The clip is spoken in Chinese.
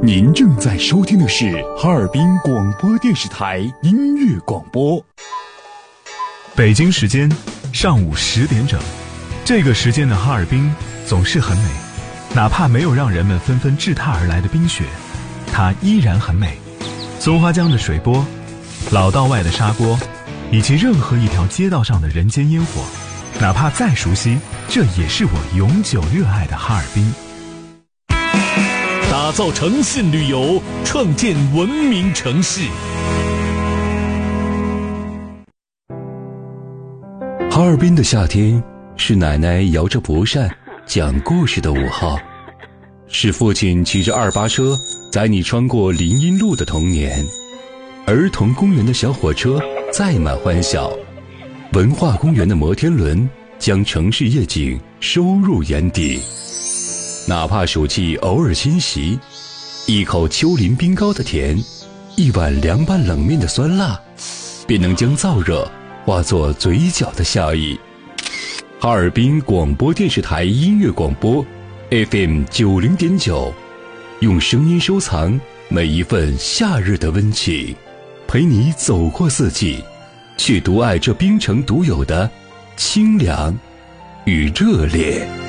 您正在收听的是哈尔滨广播电视台音乐广播。 北京时间上午10点整，这个时间的哈尔滨总是很美，哪怕没有让人们纷纷掷踏而来的冰雪，它依然很美。松花江的水波，老道外的砂锅，以及任何一条街道上的人间烟火，哪怕再熟悉，这也是我永久热爱的哈尔滨。 打造诚信旅游，创建文明城市。 哈尔滨的夏天是奶奶摇着蒲扇讲故事的午后，是父亲骑着288车载你穿过林荫路的童年，儿童公园的小火车载满欢笑，文化公园的摩天轮将城市夜景收入眼底。哪怕暑气偶尔侵袭，一口丘陵冰糕的甜，一碗凉拌冷面的酸辣，便能将燥热化作嘴角的笑意。哈尔滨广播电视台音乐广播 FM 90.9，用声音收藏每一份夏日的温情，陪你走过四季，去独爱这冰城独有的清凉与热烈。